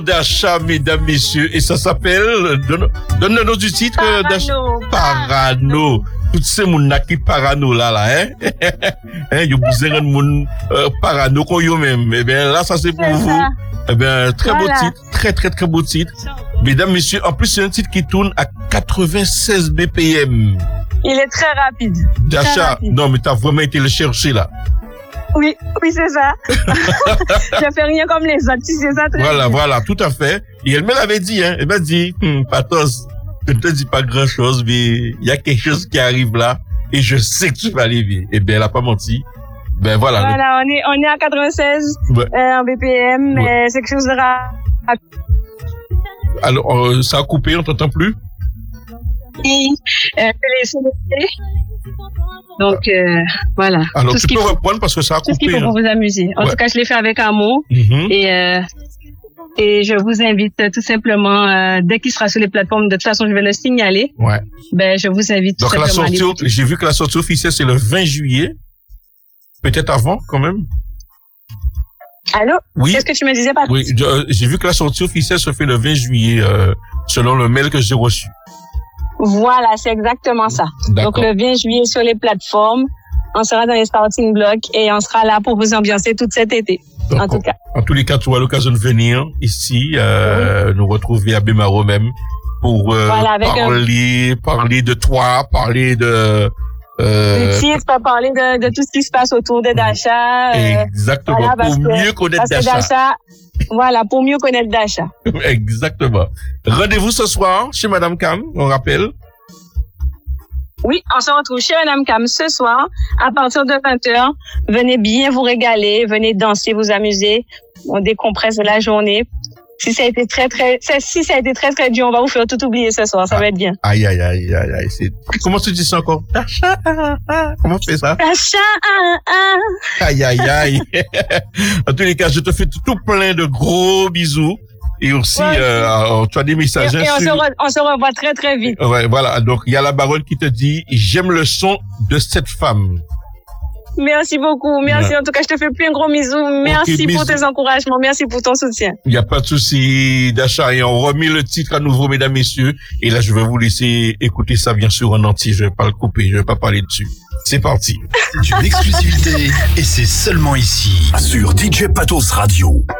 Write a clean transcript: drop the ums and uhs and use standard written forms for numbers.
d'achat, mesdames, messieurs, et ça s'appelle, donne le nom du titre d'achat. Parano. Toutes ces mouns qui parano là, hein? Yo besoin de moun parano qu'on yo même. Eh bien, là, ça c'est pour vous. Eh bien, très beau titre. Très beau titre. Mesdames, messieurs, en plus, c'est un titre qui tourne à 96 BPM. Il est très rapide. D'achat. Non, mais t'as vraiment été le chercher, là. Oui, c'est ça. Je fais rien comme les autres, tu sais ça très bien. Voilà, tout à fait. Et elle me l'avait dit, hein. Elle m'a dit, Patos, je ne te dis pas grand chose, mais il y a quelque chose qui arrive là, et je sais que tu vas arriver. Eh bien, elle a pas menti. Ben voilà. Voilà, on est à 96, en BPM, mais c'est quelque chose de rare. Alors, ça a coupé, on t'entend plus? Oui, les sonorités. Donc, voilà. Alors, tu peux reprendre parce que ça a coupé. Tout ce qu'il faut pour vous amuser. En tout cas, je l'ai fait avec amour. Et je vous invite tout simplement, dès qu'il sera sur les plateformes, de toute façon, je vais le signaler. Ouais. Ben, je vous invite tout simplement à l'écouter. J'ai vu que la sortie officielle, c'est le 20 juillet. Peut-être avant, quand même. Allô? Oui. Qu'est-ce que tu me disais, Patrick? Oui, j'ai vu que la sortie officielle se fait le 20 juillet, selon le mail que j'ai reçu. Voilà, c'est exactement ça. Donc, le 20 juillet sur les plateformes, on sera dans les starting blocks et on sera là pour vous ambiancer tout cet été. En tout cas. En tous les cas, tu auras l'occasion de venir ici, nous retrouver à Bémaro même pour parler de toi, parler de du titre, parler de tout ce qui se passe autour de Dasha. Exactement, voilà, pour mieux connaître Dasha. Voilà, pour mieux connaître Dasha. Exactement. Rendez-vous ce soir chez Madame Cam, on rappelle. Oui, on se retrouve chez Madame Cam ce soir à partir de 20h. Venez bien vous régaler, venez danser, vous amuser. On décompresse la journée. Si ça a été très dur, on va vous faire tout oublier ce soir. Ça va être bien. Aïe. Comment tu dis ça encore? Dasha. Comment tu fais ça? Dasha. Aïe. En tous les cas, je te fais tout plein de gros bisous. Et aussi, tu as des messages. Et on se revoit très vite. Ouais, voilà. Donc, il y a la baronne qui te dit, j'aime le son de cette femme. Merci beaucoup. Merci. En tout cas, je te fais plus un gros bisou. Merci pour tes encouragements. Merci pour ton soutien. Il n'y a pas de souci, Dasha. Et on remet le titre à nouveau, mesdames, messieurs. Et là, je vais vous laisser écouter ça, bien sûr, en entier. Je vais pas le couper. Je vais pas parler dessus. C'est parti. C'est une exclusivité. Et c'est seulement ici, sur DJ Patos Radio.